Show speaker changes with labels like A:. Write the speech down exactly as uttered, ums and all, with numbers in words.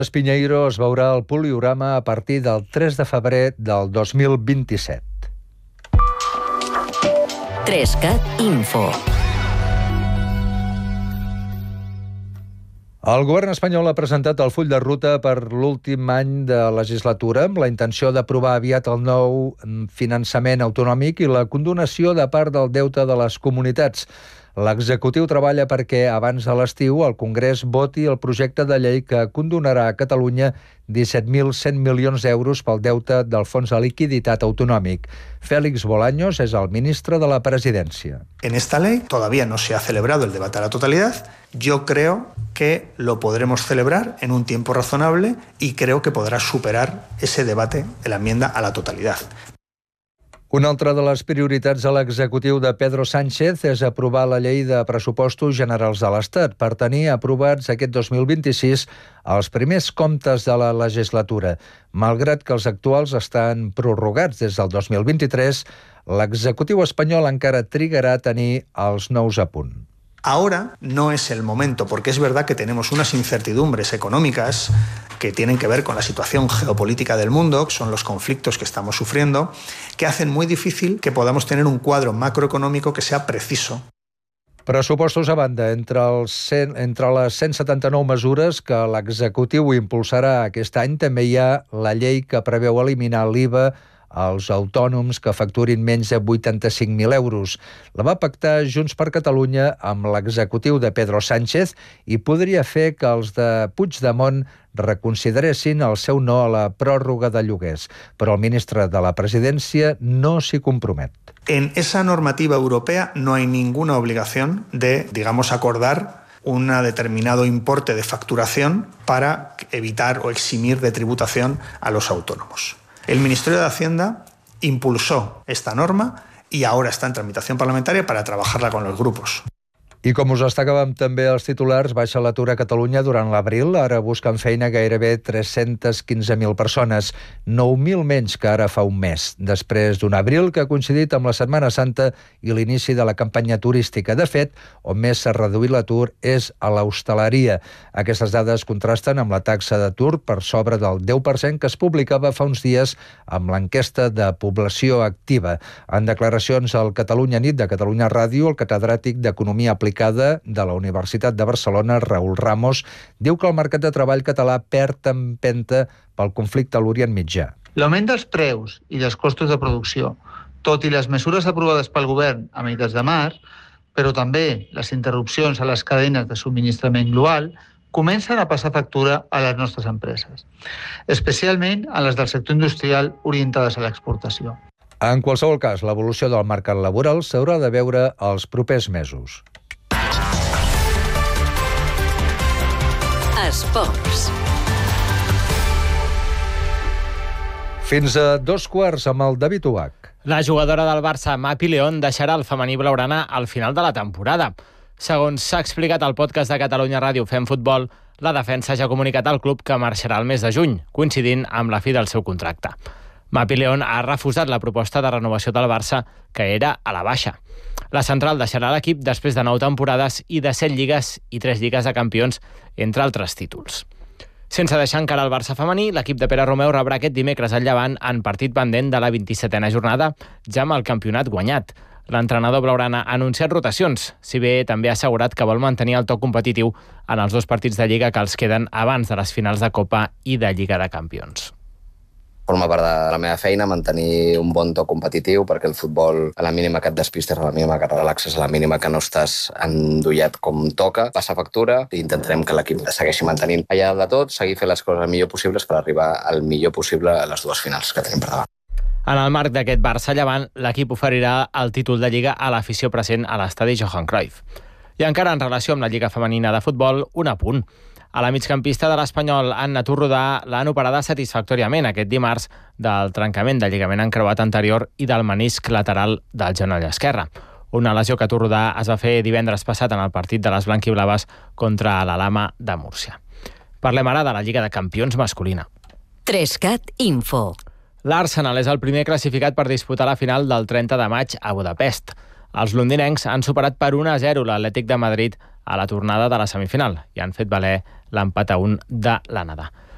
A: Pinheiro es veurà al Poliorama a partir del tres de febrer del dos mil vint-i-set.
B: trescat Info.
A: El govern espanyol ha presentat el full de ruta per l'últim any de legislatura amb la intenció d'aprovar aviat el nou finançament autonòmic i la condonació de part del deute de les comunitats. L'executiu treballa perquè abans de l'estiu el Congrés voti el projecte de llei que condonarà a Catalunya disset mil cent milions d'euros pel deute del Fons de Liquiditat Autonòmic. Félix Bolaños es el ministre de la Presidencia.
C: En esta ley todavía no se ha celebrado el debate a la totalidad. Yo creo que lo podremos celebrar en un tiempo razonable y creo que podrá superar ese debate de la enmienda a la totalidad.
A: Una altra de les prioritats de l'executiu de Pedro Sánchez és aprovar la llei de pressupostos generals de l'Estat per tenir aprovats aquest dos mil vint-i-sis els primers comptes de la legislatura. Malgrat que els actuals estan prorrogats des del dos mil vint-i-tres, l'executiu espanyol encara trigarà a tenir els nous a punt.
C: Ahora no es el momento, porque es verdad que tenemos unas incertidumbres económicas que tienen que ver con la situación geopolítica del mundo, que son los conflictos que estamos sufriendo, que hacen muy difícil que podamos tener un cuadro macroeconómico que sea preciso.
A: Pressupostos a banda, entre, els cent, entre les cent setanta-nou mesures que l'executiu impulsarà aquest any també hi ha la llei que preveu eliminar l'I V A als autònoms que facturin menys de vuitanta-cinc mil euros. La va pactar Junts per Catalunya amb l'executiu de Pedro Sánchez i podria fer que els de Puigdemont reconsideressin el seu no a la pròrroga de lloguers, però el ministre de la Presidència no s'hi compromet.
C: En esa normativa europea no hay ninguna obligación de, digamos, acordar un determinado importe de facturación para evitar o eximir de tributación a los autónomos. El Ministerio de Hacienda impulsó esta norma y ahora está en tramitación parlamentaria para trabajarla con los grupos.
A: I com us destacàvem també els titulars, baixa l'atur a Catalunya durant l'abril. Ara busquen feina gairebé tres-centes quinze mil persones, nou mil menys que ara fa un mes, després d'un abril que ha coincidit amb la Setmana Santa i l'inici de la campanya turística. De fet, on més s'ha reduït l'atur és a l'hostaleria. Aquestes dades contrasten amb la taxa d'atur per sobre del deu per cent que es publicava fa uns dies amb l'enquesta de població activa. En declaracions al Catalunya Nit de Catalunya Ràdio, el catedràtic d'Economia Aplicada de la Universitat de Barcelona, Raül Ramos, diu que el mercat de treball català perd empenta pel conflicte a l'Orient Mitjà.
D: L'augment dels preus i dels costos de producció, tot i les mesures aprovades pel govern a meitats de març, però també les interrupcions a les cadenes de subministrament global, comencen a passar factura a les nostres empreses, especialment a les del sector industrial orientades a l'exportació.
A: En qualsevol cas, l'evolució del mercat laboral s'haurà de veure els propers mesos.
B: Esports.
A: Fins a dos quarts amb el David Ubach.
E: La jugadora del Barça, Mapi León, deixarà el femení blaugrana al final de la temporada. Segons s'ha explicat al podcast de Catalunya Ràdio Fem Futbol, la defensa ja ha comunicat al club que marxarà el mes de juny, coincidint amb la fi del seu contracte. Mapi León ha refusat la proposta de renovació del Barça, que era a la baixa. La central deixarà l'equip després de nou temporades i de set lligues i tres lligues de campions, entre altres títols. Sense deixar encara el Barça femení, l'equip de Pere Romeu rebrà aquest dimecres al Llevant en partit pendent de la vint-i-setena jornada, ja amb el campionat guanyat. L'entrenador blaugrana ha anunciat rotacions, si bé també ha assegurat que vol mantenir el to competitiu en els dos partits de Lliga que els queden abans de les finals de Copa i de Lliga de Campions.
F: Forma part de la meva feina mantenir un bon to competitiu, perquè el futbol, a la mínima que et despistes, a la mínima que et relaxes, a la mínima que no estàs endollat com toca, passa factura i intentarem que l'equip segueixi mantenint allà de tot, seguir fent les coses el millor possibles per arribar al millor possible a les dues finals que tenim per davant.
E: En el marc d'aquest Barça-Llevant, l'equip oferirà el títol de Lliga a l'afició present a l'estadi Johan Cruyff. I encara en relació amb la Lliga Femenina de Futbol, un apunt. A la migcampista de l'Espanyol, Anna Turrodà, l'han operada satisfactòriament aquest dimarts del trencament del lligament encreuat anterior i del menisc lateral del genoll esquerre. Una lesió que Turrodà es va fer divendres passat en el partit de les blanquiblaves contra l'Alhama de Múrcia. Parlem ara de la Lliga de Campions masculina.
B: trescat Info.
E: L'Arsenal és el primer classificat per disputar la final del trenta de maig a Budapest. Els londinencs han superat per un a zero l'Atlètic de Madrid a la tornada de la semifinal i han fet valer l'empat a un de l'Anada.